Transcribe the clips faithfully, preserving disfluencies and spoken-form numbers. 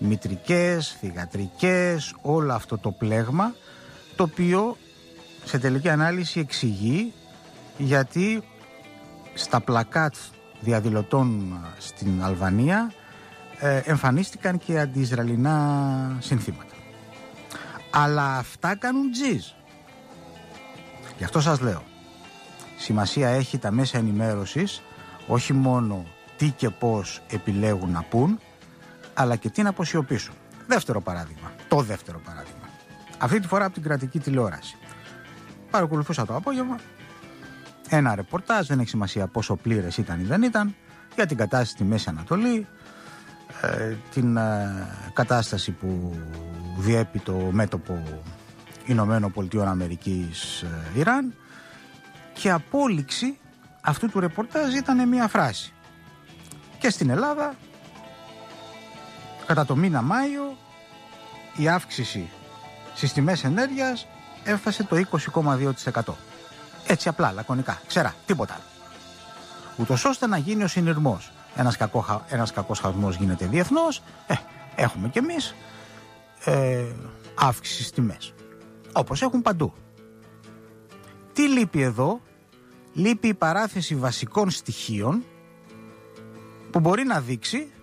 μητρικές, θυγατρικές, όλο αυτό το πλέγμα, το οποίο σε τελική ανάλυση εξηγεί γιατί στα πλακάτ διαδηλωτών στην Αλβανία ε, εμφανίστηκαν και αντιισραηλινά συνθήματα. Αλλά αυτά κάνουν τζιζ. Γι' αυτό σας λέω, σημασία έχει τα μέσα ενημέρωσης, όχι μόνο τι και πώς επιλέγουν να πούν, αλλά και τι να αποσιωπήσουν. Δεύτερο παράδειγμα, το δεύτερο παράδειγμα. Αυτή τη φορά από την κρατική τηλεόραση. Παρακολουθούσα το απόγευμα ένα ρεπορτάζ, δεν έχει σημασία πόσο πλήρες ήταν ή δεν ήταν, για την κατάσταση στη Μέση Ανατολή, ε, την ε, κατάσταση που διέπει το μέτωπο Ηνωμένων Πολιτειών Αμερικής ε, Ιράν, και απόλυξη αυτού του ρεπορτάζ ήταν μια φράση. Και στην Ελλάδα κατά το μήνα Μάιο η αύξηση στις τιμές ενέργειας έφτασε το είκοσι κόμμα δύο τοις εκατό. Έτσι απλά, λακωνικά, ξέρα, τίποτα άλλο. Ούτως ώστε να γίνει ο συνειρμός. Ένας, κακό, ένας κακός χαμός γίνεται διεθνώς, ε, έχουμε κι εμείς ε, αύξηση στις τιμές. Όπως έχουν παντού. Τι λείπει εδώ? Λείπει η παράθεση βασικών στοιχείων που μπορεί να δείξει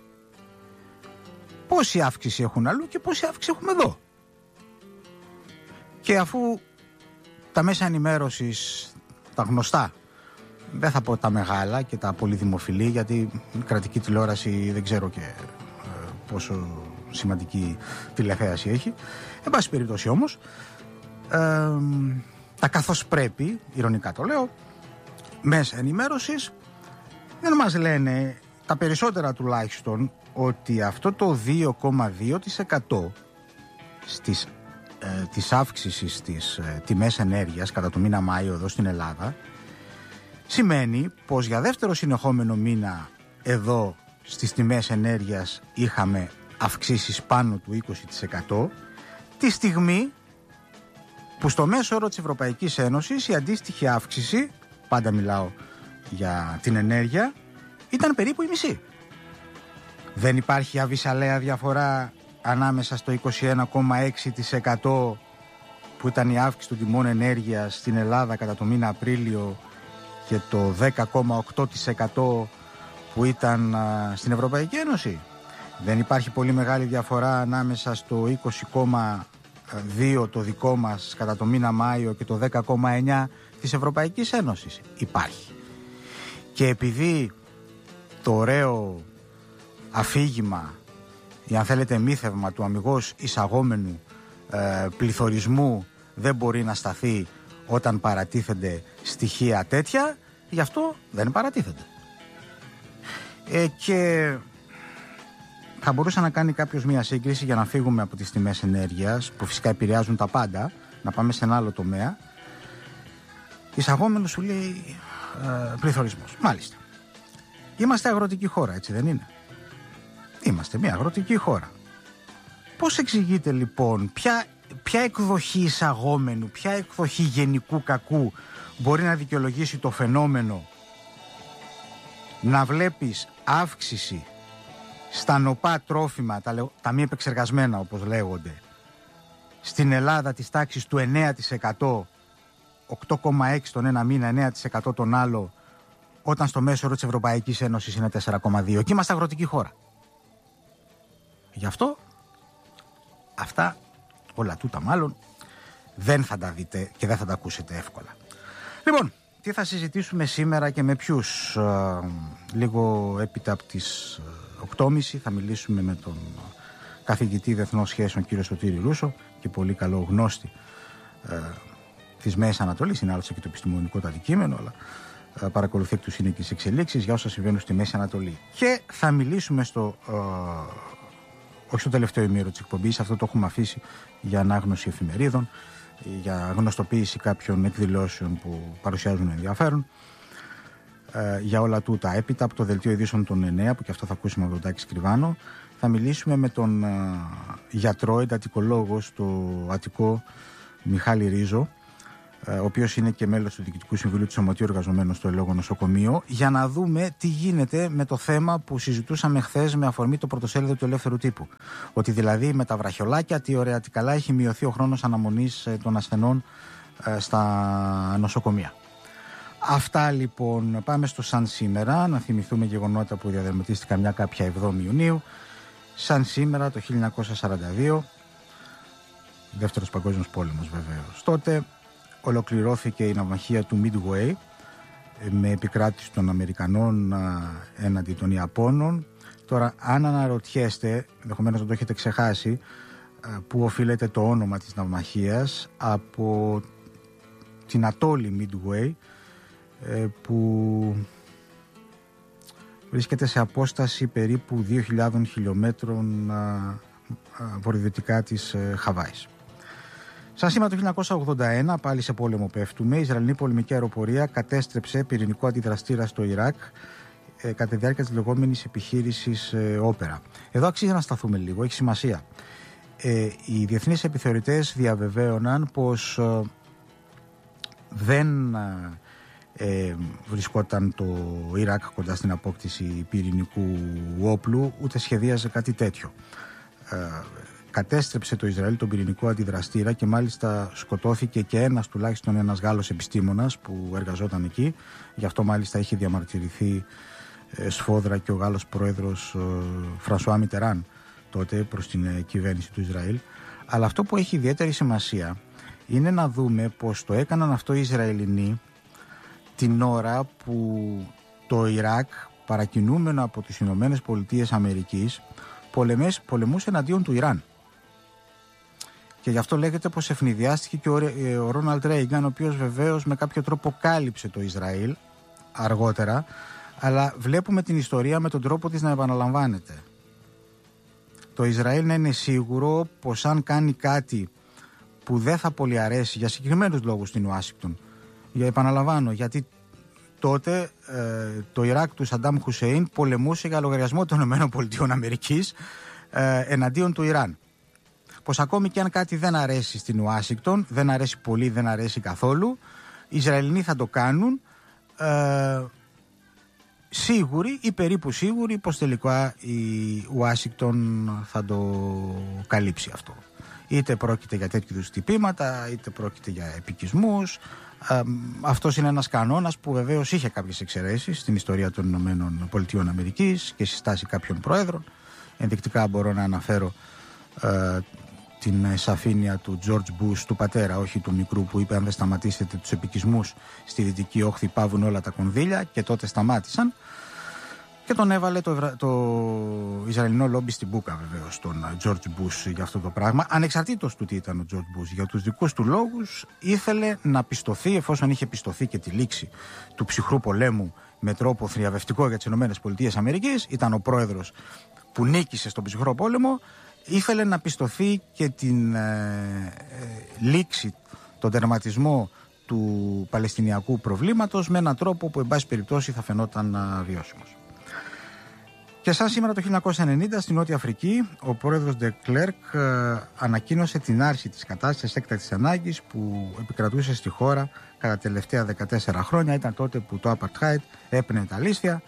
πόση αύξηση έχουν αλλού και πόση αύξηση έχουμε εδώ. Και αφού τα μέσα ενημέρωσης, τα γνωστά, δεν θα πω τα μεγάλα και τα πολύ δημοφιλή, γιατί η κρατική τηλεόραση δεν ξέρω και ε, πόσο σημαντική τηλεθέαση έχει, εν πάση περιπτώσει όμως, ε, τα καθώς πρέπει, ειρωνικά το λέω, μέσα ενημέρωσης δεν μας λένε, τα περισσότερα τουλάχιστον, ότι αυτό το δύο κόμμα δύο τοις εκατό στις, ε, της αύξησης στις ε, τιμές ενέργειας κατά το μήνα Μάιο εδώ στην Ελλάδα σημαίνει πως για δεύτερο συνεχόμενο μήνα εδώ στις τιμές ενέργειας είχαμε αυξήσεις πάνω του είκοσι τοις εκατό, τη στιγμή που στο μέσο όρο της Ευρωπαϊκής Ένωσης η αντίστοιχη αύξηση, πάντα μιλάω για την ενέργεια, ήταν περίπου η μισή. Δεν υπάρχει αβυσαλαία διαφορά ανάμεσα στο είκοσι ένα κόμμα έξι τοις εκατό που ήταν η αύξηση των τιμών ενέργειας στην Ελλάδα κατά το μήνα Απρίλιο και το δέκα κόμμα οκτώ τοις εκατό που ήταν α, στην Ευρωπαϊκή Ένωση. Δεν υπάρχει πολύ μεγάλη διαφορά ανάμεσα στο είκοσι κόμμα δύο το δικό μας κατά το μήνα Μάιο και το δέκα κόμμα εννιά της Ευρωπαϊκής Ένωσης. Υπάρχει. Και επειδή το ωραίο αφήγημα ή αν θέλετε μύθευμα του αμιγώς εισαγόμενου ε, πληθωρισμού δεν μπορεί να σταθεί όταν παρατίθενται στοιχεία τέτοια, γι' αυτό δεν παρατίθενται. Ε, και θα μπορούσε να κάνει κάποιος μια σύγκριση για να φύγουμε από τις τιμές ενέργειας που φυσικά επηρεάζουν τα πάντα, να πάμε σε ένα άλλο τομέα. Εισαγόμενο σου λέει ε, πληθωρισμός. Μάλιστα. Είμαστε αγροτική χώρα, έτσι δεν είναι? Είμαστε μια αγροτική χώρα. Πώς εξηγείται λοιπόν, ποια, ποια εκδοχή εισαγόμενου, ποια εκδοχή γενικού κακού μπορεί να δικαιολογήσει το φαινόμενο να βλέπεις αύξηση στα νοπά τρόφιμα, τα, τα μη επεξεργασμένα όπως λέγονται, στην Ελλάδα της τάξης του εννέα τοις εκατό, οκτώ κόμμα έξι τοις εκατό τον ένα μήνα, εννέα τοις εκατό τον άλλο, όταν στο μέσο όρο της Ευρωπαϊκής Ένωσης είναι τέσσερα κόμμα δύο. Και είμαστε αγροτική χώρα. Γι' αυτό αυτά, όλα τούτα μάλλον, δεν θα τα δείτε και δεν θα τα ακούσετε εύκολα. Λοιπόν, τι θα συζητήσουμε σήμερα και με ποιους? Ε, λίγο έπειτα από τις οκτώ και μισή θα μιλήσουμε με τον καθηγητή Διεθνών Σχέσεων κύριο Σωτήρη Ρούσο και πολύ καλό γνώστη ε, της Μέσης Ανατολής. Είναι άλλωστε και το επιστημονικό το αντικείμενο, αλλά ε, παρακολουθεί εκ του σύνεκης εξελίξεις για όσα συμβαίνουν στη Μέση Ανατολή. Και θα μιλήσουμε στο, ε, όχι στο τελευταίο ημίρο της εκπομπής, αυτό το έχουμε αφήσει για ανάγνωση εφημερίδων, για γνωστοποίηση κάποιων εκδηλώσεων που παρουσιάζουν ενδιαφέρον. Ε, για όλα τούτα, έπειτα από το δελτίο ειδήσεων των εννέα, που και αυτό θα ακούσουμε από τον Τάκη Σκριβάνο, θα μιλήσουμε με τον ε, γιατρό, εντατικολόγο στο Αττικό, Μιχάλη Ρίζο, ο οποίος είναι και μέλος του Διοικητικού Συμβουλίου του Σωματείου Εργαζομένων στο ελόγω νοσοκομείο, για να δούμε τι γίνεται με το θέμα που συζητούσαμε χθες με αφορμή το πρωτοσέλιδο του Ελεύθερου Τύπου. Ότι δηλαδή με τα βραχιολάκια, τι ωραία, τι καλά, έχει μειωθεί ο χρόνος αναμονής των ασθενών στα νοσοκομεία. Αυτά λοιπόν. Πάμε στο σαν σήμερα, να θυμηθούμε γεγονότα που διαδραματίστηκαν μια κάποια εβδόμη Ιουνίου. Σαν σήμερα το χίλια εννιακόσια σαράντα δύο, Δεύτερος Παγκόσμιος Πόλεμος βεβαίως. Τότε ολοκληρώθηκε η ναυμαχία του Midway με επικράτηση των Αμερικανών έναντι των Ιαπώνων. Τώρα, αν αναρωτιέστε, ενδεχομένως να το έχετε ξεχάσει, που οφείλεται το όνομα της ναυμαχίας, από την ατόλη Midway, που βρίσκεται σε απόσταση περίπου δύο χιλιάδες χιλιόμετρων βορειοδυτικά της Χαβάης. Σαν σήμερα το χίλια εννιακόσια ογδόντα ένα, πάλι σε πόλεμο πέφτουμε, η Ισραηλινή πολεμική αεροπορία κατέστρεψε πυρηνικό αντιδραστήρα στο Ιράκ ε, κατά τη διάρκεια της λεγόμενης επιχείρησης ε, Όπερα. Εδώ αξίζει να σταθούμε λίγο, έχει σημασία. Ε, οι διεθνείς επιθεωρητές διαβεβαίωναν πως ε, δεν ε, βρισκόταν το Ιράκ κοντά στην απόκτηση πυρηνικού όπλου, ούτε σχεδίαζε κάτι τέτοιο. Ε, κατέστρεψε το Ισραήλ τον πυρηνικό αντιδραστήρα και μάλιστα σκοτώθηκε και ένας, τουλάχιστον ένας Γάλλος επιστήμονας που εργαζόταν εκεί. Γι' αυτό μάλιστα είχε διαμαρτυρηθεί ε, σφόδρα και ο Γάλλος πρόεδρος ε, Φρανσουά Μιτεράν τότε προς την ε, κυβέρνηση του Ισραήλ. Αλλά αυτό που έχει ιδιαίτερη σημασία είναι να δούμε πως το έκαναν αυτό οι Ισραηλινοί την ώρα που το Ιράκ, παρακινούμενο από τις Ηνωμένες Πολιτείες Αμερικής, πολεμούσε εναντίον του Ιράν. Και γι' αυτό λέγεται πως ευνηδιάστηκε και ο Ρόναλντ Ρέιγκαν, ο οποίος βεβαίως με κάποιο τρόπο κάλυψε το Ισραήλ αργότερα, αλλά βλέπουμε την ιστορία με τον τρόπο της να επαναλαμβάνεται. Το Ισραήλ να είναι σίγουρο πως αν κάνει κάτι που δεν θα πολύ αρέσει για συγκεκριμένους λόγους στην Ουάσιγκτον, για επαναλαμβάνω, γιατί τότε ε, το Ιράκ του Σαντάμ Χουσέιν πολεμούσε για λογαριασμό των ΗΠΑ ε, εναντίον του Ιράν. Πως ακόμη και αν κάτι δεν αρέσει στην Ουάσιγκτον, δεν αρέσει πολύ, δεν αρέσει καθόλου, οι Ισραηλινοί θα το κάνουν ε, σίγουροι ή περίπου σίγουροι πως τελικά η Ουάσιγκτον θα το καλύψει αυτό. Είτε πρόκειται για τέτοιου είδους τυπήματα, είτε πρόκειται για επικισμούς. Ε, αυτός είναι ένας κανόνας που βεβαίως είχε κάποιες εξαιρέσεις στην ιστορία των Ηνωμένων Πολιτειών Αμερικής και στη στάση κάποιων πρόεδρων. Ενδεικτικά μπορώ να αναφέρω ε, την σαφήνεια του George Bush, του πατέρα, όχι του μικρού, που είπε αν δεν σταματήσετε τους επικισμούς στη Δυτική Όχθη πάβουν όλα τα κονδύλια, και τότε σταμάτησαν. Και τον έβαλε το, το Ισραηλινό λόμπι στην μπούκα βεβαίως τον George Bush για αυτό το πράγμα. Ανεξαρτήτως του τι ήταν ο George Bush, για τους δικούς του λόγους ήθελε να πιστωθεί, εφόσον είχε πιστωθεί και τη λήξη του ψυχρού πολέμου με τρόπο θριαβευτικό για τις ΗΠΑ, ήταν ο πρόεδρος που νίκησε στον ψυχρό πόλεμο, ήθελε να πιστωθεί και την ε, ε, λήξη, τον τερματισμό του Παλαιστινιακού προβλήματος με έναν τρόπο που εν πάση περιπτώσει θα φαινόταν ε, βιώσιμος. Και σαν σήμερα το χίλια εννιακόσια ενενήντα στη Νότια Αφρική, ο πρόεδρος Ντε Κλέρκ ε, ανακοίνωσε την άρση της κατάστασης έκτακτης ανάγκης που επικρατούσε στη χώρα κατά τα τελευταία δεκατέσσερα χρόνια. Ήταν τότε που το Apartheid έπαιρνε τα λίστια.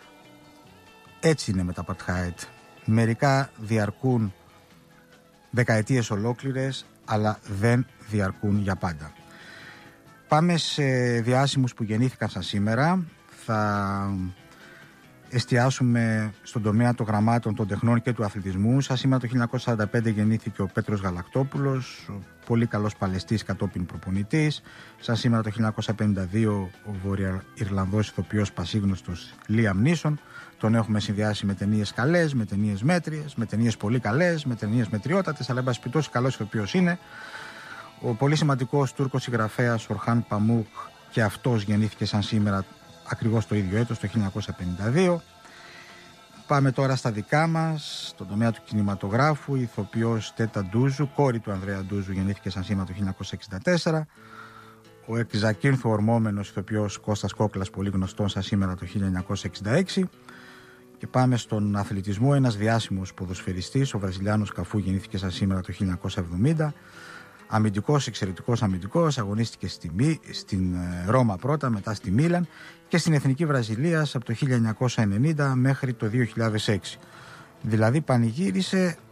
Έτσι είναι με τα Apartheid. Μερικά διαρκούν δεκαετίες ολόκληρες, αλλά δεν διαρκούν για πάντα. Πάμε σε διάσημους που γεννήθηκαν σαν σήμερα. Θα εστιάσουμε στον τομέα των γραμμάτων, των τεχνών και του αθλητισμού. Σαν σήμερα το χίλια εννιακόσια σαράντα πέντε γεννήθηκε ο Πέτρος Γαλακτόπουλος, πολύ καλός παλαιστής κατόπιν προπονητής. Σαν σήμερα το χίλια εννιακόσια πενήντα δύο ο Βορειοϊρλανδός ηθοποιός πασίγνωστος Λίαμ Νίσον. Τον έχουμε συνδυάσει με ταινίες καλές, με ταινίες μέτριες, με ταινίες πολύ καλές, με ταινίες μετριότατες, αλλά εν πάση περιπτώσει καλός ηθοποιός είναι. Ο πολύ σημαντικός Τούρκος συγγραφέας Ορχάν Παμούκ, και αυτός γεννήθηκε σαν σήμερα ακριβώς το ίδιο έτος, το χίλια εννιακόσια πενήντα δύο. Πάμε τώρα στα δικά μας, στον τομέα του κινηματογράφου. Η ηθοποιός Τέτα Ντούζου, κόρη του Ανδρέα Ντούζου, γεννήθηκε σαν σήμερα το χίλια εννιακόσια εξήντα τέσσερα. Ο εξακίνθου ορμόμενος ηθοποιός Κώστας Κόκλας, πολύ γνωστός σαν σήμερα το χίλια εννιακόσια εξήντα έξι. Και πάμε στον αθλητισμό. Ένας διάσημος ποδοσφαιριστής, ο Βραζιλιάνος Καφού, γεννήθηκε σαν σήμερα το χίλια εννιακόσια εβδομήντα. αμυντικός, εξαιρετικός αμυντικός, αγωνίστηκε στη, στην Ρώμα πρώτα, μετά στη Μίλαν και στην Εθνική Βραζιλίας από το χίλια εννιακόσια ενενήντα μέχρι το δύο χιλιάδες έξι. Δηλαδή πανηγύρισε